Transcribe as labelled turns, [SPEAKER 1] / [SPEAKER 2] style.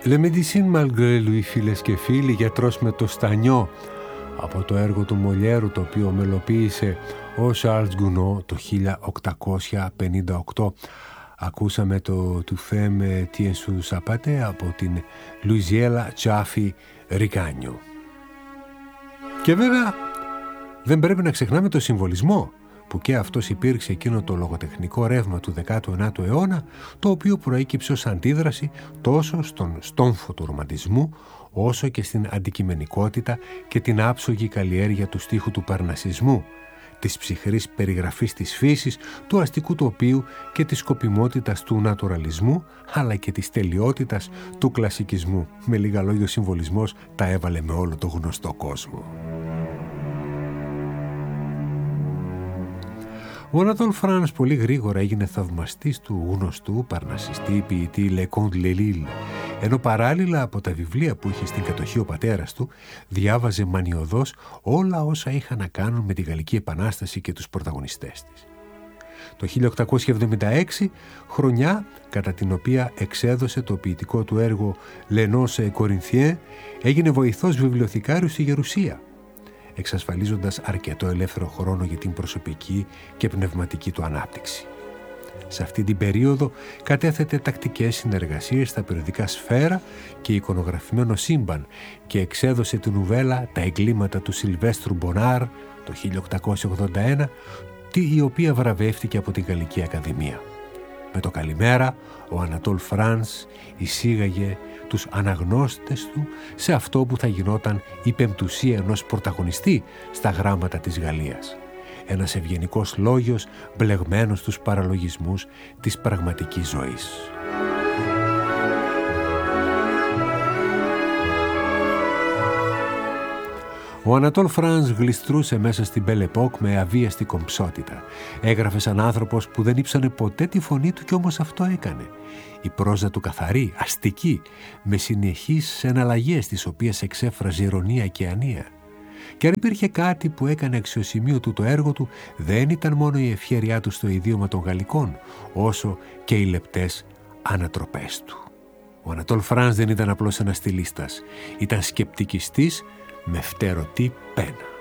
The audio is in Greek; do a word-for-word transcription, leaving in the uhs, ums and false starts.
[SPEAKER 1] Le Médecin malgré lui, φίλες και φίλοι, γιατρός με το στανιό, από το έργο του Μολιέρου, το οποίο μελοποίησε ο Charles Gounod το χίλια οκτακόσια πενήντα οκτώ. Ακούσαμε το «Tu femme tient sous sa patte» από την Λουιζιέλα Τσάφι Ρικάνιο. Και βέβαια δεν πρέπει να ξεχνάμε το συμβολισμό, που και αυτός υπήρξε εκείνο το λογοτεχνικό ρεύμα του δέκατου ενάτου αιώνα, το οποίο προέκυψε ως αντίδραση τόσο στον στόμφο του ρομαντισμού, όσο και στην αντικειμενικότητα και την άψογη καλλιέργεια του στίχου του παρνασισμού, της ψυχρής περιγραφής της φύσης, του αστικού τοπίου και της σκοπιμότητας του νατουραλισμού, αλλά και της τελειότητας του κλασικισμού. Με λίγα λόγια, ο συμβολισμός τα έβαλε με όλο το γνωστό κόσμο. Ο Ανατόλ Φρανς πολύ γρήγορα έγινε θαυμαστής του γνωστού παρνασιστή ποιητή Leconte Lelille, ενώ παράλληλα από τα βιβλία που είχε στην κατοχή ο πατέρας του, διάβαζε μανιωδώς όλα όσα είχαν να κάνουν με τη Γαλλική Επανάσταση και τους πρωταγωνιστές της. Το χίλια οκτακόσια εβδομήντα έξι, χρονιά κατά την οποία εξέδωσε το ποιητικό του έργο «Les Noces Corinthiennes», έγινε βοηθός βιβλιοθηκάριου στη Γερουσία, εξασφαλίζοντας αρκετό ελεύθερο χρόνο για την προσωπική και πνευματική του ανάπτυξη. Σε αυτή την περίοδο κατέθετε τακτικές συνεργασίες στα περιοδικά Σφαίρα και Εικονογραφημένο Σύμπαν και εξέδωσε την νουβέλα «Τα εγκλήματα του Σιλβέστρου Μπονάρ» το χίλια οκτακόσια ογδόντα ένα, η οποία βραβεύτηκε από την Γαλλική Ακαδημία. Με το «Καλημέρα», ο Ανατόλ Φρανς εισήγαγε τους αναγνώστες του σε αυτό που θα γινόταν η πεμπτουσία ενός πρωταγωνιστή στα γράμματα της Γαλλίας. Ένας ευγενικός λόγιος μπλεγμένος στους παραλογισμούς της πραγματικής ζωής. Ο Ανατόλ Φρανς γλιστρούσε μέσα στην Belle Époque με αβίαστη κομψότητα. Έγραφε σαν άνθρωπος που δεν ύψανε ποτέ τη φωνή του, κι όμως αυτό έκανε. Η πρόζα του καθαρή, αστική, με συνεχείς εναλλαγές τις οποίες εξέφραζε ηρωνία και ανία. Και αν υπήρχε κάτι που έκανε αξιοσημείο του το έργο του, δεν ήταν μόνο η ευχέρειά του στο ιδίωμα των Γαλλικών, όσο και οι λεπτές ανατροπές του. Ο Ανατόλ Φρανς δεν ήταν απλώς ένας στιλίστας. Ήταν σκεπτικιστής με φτερωτή πένα.